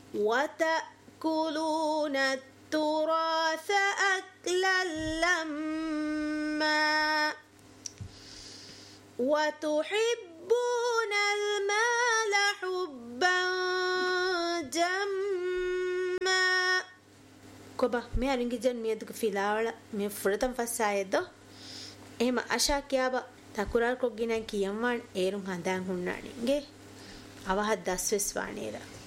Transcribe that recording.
وتأكلون التراث أكلا لما وتحبون المال حبا جما كوبا مي أرنجي جن ميدك في لاولا مي فرتم فسايدو එහෙම අශා කියාව තකුරල් කොග්ගිනන් කියම්වන් ඒරුම් හඳන් හුන්නානින්ගේ අවහත් දස්වෙස් වානේරා